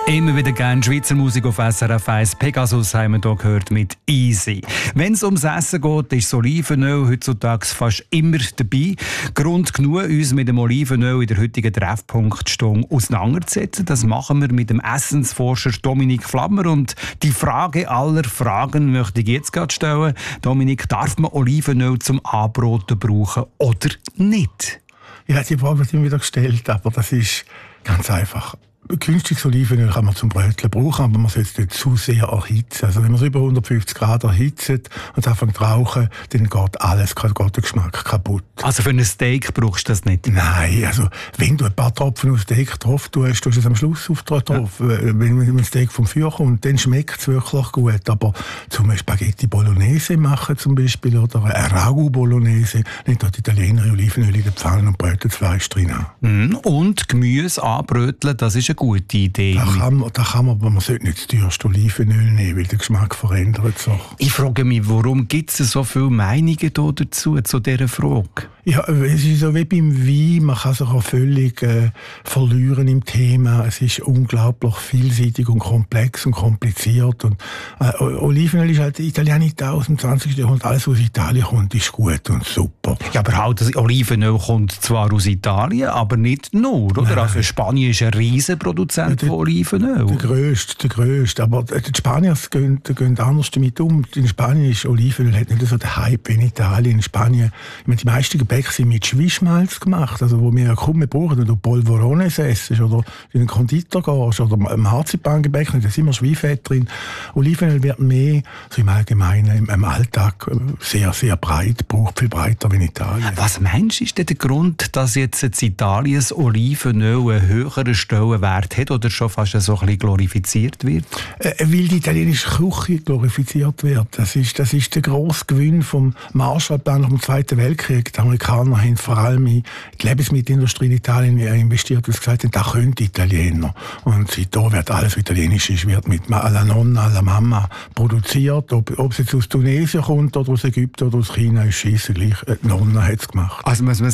Immer wieder gerne Schweizer Musik auf SRF 1. Pegasus haben wir hier gehört mit «Easy». Wenn es ums Essen geht, ist Olivenöl heutzutage fast immer dabei. Grund genug, uns mit dem Olivenöl in der heutigen Treffpunktstunde auseinanderzusetzen. Das machen wir mit dem Essensforscher Dominik Flammer. Und die Frage aller Fragen möchte ich jetzt gerade stellen. Dominik, darf man Olivenöl zum Anbraten brauchen oder nicht? Ja, die Frage wird immer wieder gestellt, aber das ist ganz einfach. Künstliches Olivenöl kann man zum Bröteln brauchen, aber man sollte es nicht zu sehr erhitzen. Also wenn man es über 150 Grad erhitzt und es anfängt zu rauchen, dann geht alles, geht der Geschmack kaputt. Also für ein Steak brauchst du das nicht? Nein, also wenn du ein paar Tropfen auf Steak drauf tust, tust du es am Schluss auf drauf. Ja. Wenn ein Steak vom Feuer kommt, dann schmeckt es wirklich gut. Aber zum Spaghetti Bolognese machen zum Beispiel oder ein Ragu Bolognese, nicht die Italiener Olivenöl in der Pfanne und bröteln das Fleisch drin an. Und Gemüse anbröteln, das ist eine gute Idee. Da kann man, aber man sollte nicht das teuerste Olivenöl nehmen, weil der Geschmack verändert sich. Ich frage mich, warum gibt es so viele Meinungen dazu, zu dieser Frage? Ja, es ist so wie beim Wein, man kann sich auch völlig verlieren im Thema. Es ist unglaublich vielseitig und komplex und kompliziert. Und Olivenöl ist halt Italienität aus dem 20. Jahrhundert. Alles, was aus Italien kommt, ist gut und super. Ja, aber halt, das Olivenöl kommt zwar aus Italien, aber nicht nur, oder? Nein. Also Spanien ist ein Riesenproduzent von Olivenöl. Der grösste. Aber die Spanier gehen anders damit um. In Spanien ist Olivenöl hat nicht so den Hype wie in Italien. In Spanien, ich meine, die meisten Gebäck sind mit Schwischmalz gemacht, also wo wir ja kaum mehr brauchen, wenn du Polvorones isst oder in den Konditor gehst oder im Marzipangebäck, da ist immer Schweinfett drin. Olivenöl wird mehr, so im Allgemeinen, im Alltag sehr, sehr breit, braucht viel breiter wie in Italien. Was meinst du, ist denn der Grund, dass jetzt in Italien das Olivenöl einen höheren Stellenwert hat oder schon fast so ein bisschen glorifiziert wird? Weil die italienische Küche glorifiziert wird. Das ist der grosse Gewinn vom Marshallplan nach dem Zweiten Weltkrieg. Die Amerikaner haben vor allem in die Lebensmittelindustrie in Italien investiert, weil sie gesagt haben, das können die Italiener. Und seitdem wird alles, was italienisch ist, wird mit alla Nonna, alla Mama produziert. Ob es jetzt aus Tunesien kommt oder aus Ägypten oder aus China, ist scheisse gleich. Die Nonna hat es gemacht. Also muss man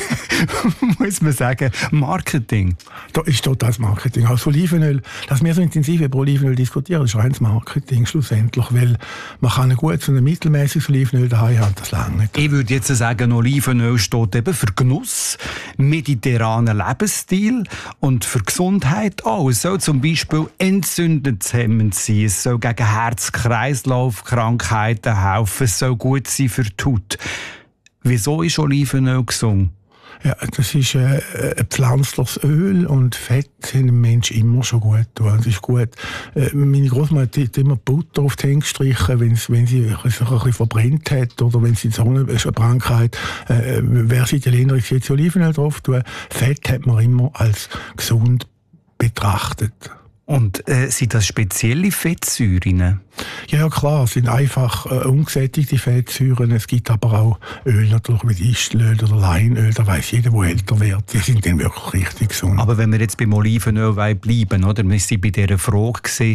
sagen, Marketing. Da ist total das Marketing. Also Olivenöl, dass wir so intensiv über Olivenöl diskutieren, ist reines Marketing schlussendlich, weil man kann ein gutes und ein mittelmäßiges Olivenöl daheim haben, das lange nicht. Ich würde jetzt sagen, Olivenöl steht eben für Genuss, mediterranen Lebensstil und für Gesundheit auch. Es soll zum Beispiel entzündungshemmend sein, es soll gegen Herz-Kreislauf-Krankheiten helfen, es soll gut sein für die Haut. Wieso ist Olivenöl gesund? Ja, das ist ein pflanzliches Öl und Fett sind dem Menschen immer schon gut tun. Das ist gut. Meine Großmutter hat immer Butter auf die Hände gestrichen, wenn sie sich ein bisschen verbrennt hat oder wenn sie die Sonnenkrankheit, wer es Italiener ist, jetzt Olivenöl drauf tun. Fett hat man immer als gesund betrachtet. Und sind das spezielle Fettsäuren? Ja, klar, es sind einfach ungesättigte Fettsäuren. Es gibt aber auch Öl natürlich wie Distelöl oder Leinöl. Da weiss jeder, der älter wird. Die sind dann wirklich richtig gesund. Aber wenn wir jetzt beim Olivenöl bleiben, oder? Wir waren bei dieser Frage,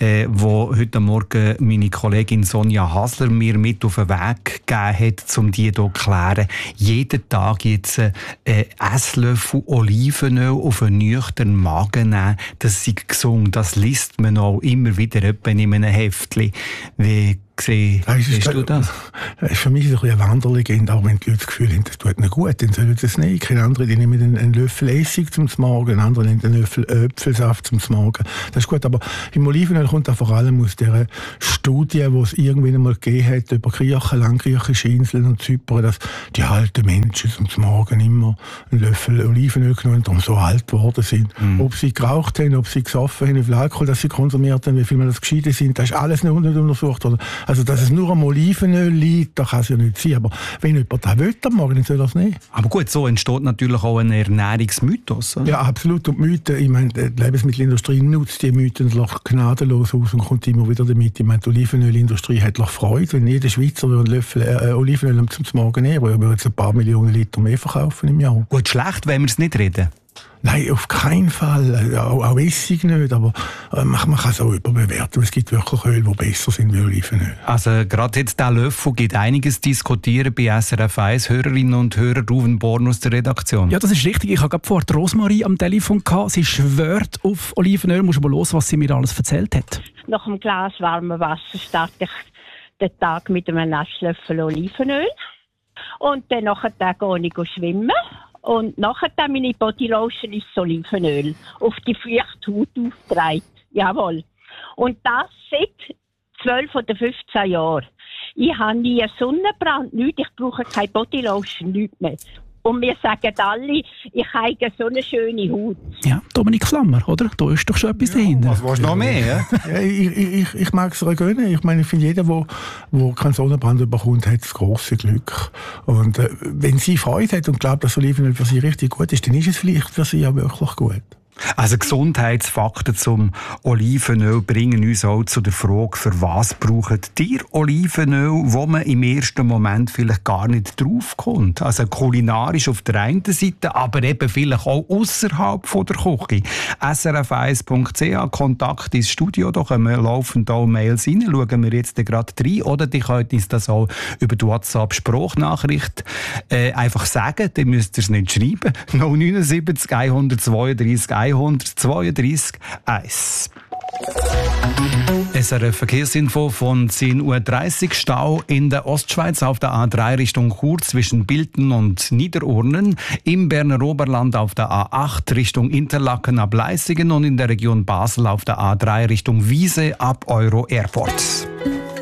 wo heute Morgen meine Kollegin Sonja Hasler mir mit auf den Weg gegeben hat, um die hier zu klären. Jeden Tag jetzt einen Esslöffel Olivenöl auf einen nüchternen Magen nehmen, das ist gesund. Das liest man auch immer wieder in einem Heftchen. Wie siehst du das? Für mich ist es eine Wanderlegende, auch wenn die Leute das Gefühl haben, das tut ihnen gut, dann sollen sie es nicht. Ich kenne andere, die nehmen einen Löffel Essig zum Morgen, andere nehmen einen Löffel Äpfelsaft zum Morgen. Das ist gut, aber im Olivenöl kommt das vor allem aus dieser Studie, die es irgendwann einmal gegeben hat, über Griechenland, griechische Inseln und Zypern, dass die alten Menschen zum Morgen immer einen Löffel Olivenöl genommen haben, so alt geworden sind. Ob sie geraucht haben, ob sie gesoffen haben, wie viel Alkohol das sie konsumiert haben, wie viel man das geschieden sind, das ist alles nicht untersucht. Oder? Also, dass es nur am Olivenöl liegt, das kann es ja nicht sein. Aber wenn jemand das will, am Morgen, dann soll er es nicht. Aber gut, so entsteht natürlich auch ein Ernährungsmythos. Oder? Ja, absolut. Und die Mythen, ich meine, die Lebensmittelindustrie nutzt die Mythen gnadenlos aus und kommt immer wieder damit. Ich meine, die Olivenölindustrie hat Freude, wenn jeder Schweizer einen Löffel Olivenöl zum Morgen nehmen würde, würde jetzt ein paar Millionen Liter mehr verkaufen im Jahr. Gut, schlecht, wenn wir es nicht reden. Nein, auf keinen Fall. Auch Essig nicht, aber man kann es auch überbewerten. Es gibt wirklich Öl, die besser sind wie Olivenöl. Also gerade jetzt der Löffel gibt einiges diskutieren bei SRF 1. Hörerinnen und Hörer, Ruven Born aus der Redaktion. Ja, das ist richtig. Ich habe gerade vorher Rosmarie am Telefon gehabt. Sie schwört auf Olivenöl. Musst du mal hören, was sie mir alles erzählt hat. Nach einem Glas warmem Wasser starte ich den Tag mit einem Esslöffel Olivenöl. Und dann gehe ich schwimmen. Und nachher meine Bodylotion ist Olivenöl. Auf die feuchte Haut aufgetragen. Jawohl. Und das seit 12 oder 15 Jahren. Ich habe nie einen Sonnenbrand, nichts. Ich brauche keine Bodylotion, nichts mehr. Und mir sagen alle, ich habe so eine schöne Haut. Ja, Dominik Flammer, oder? Da ist doch schon etwas dahinter. Was willst du noch mehr? Ja, ich mag es ihr gönnen. Ich meine, ich finde, jeder, der keinen Sonnenbrand bekommt, hat das grosse Glück. Und wenn sie Freude hat und glaubt, dass Olivenöl für sie richtig gut ist, dann ist es vielleicht für sie auch wirklich gut. Also Gesundheitsfakten zum Olivenöl bringen uns auch zu der Frage, für was braucht ihr Olivenöl, wo man im ersten Moment vielleicht gar nicht draufkommt. Also kulinarisch auf der einen Seite, aber eben vielleicht auch außerhalb der Küche. srf1.ch, Kontakt ins Studio, da kommen laufend auch Mails rein, schauen wir jetzt gerade rein. Oder die könnt uns das auch über die WhatsApp-Sprachnachricht einfach sagen, dann müsst ihr es nicht schreiben. 079 132 132 1. SRF Verkehrsinfo von 10.30 Uhr. Stau in der Ostschweiz auf der A3 Richtung Chur zwischen Bilten und Niederurnen, im Berner Oberland auf der A8 Richtung Interlaken ab Leissigen und in der Region Basel auf der A3 Richtung Wiese ab Euro Airport.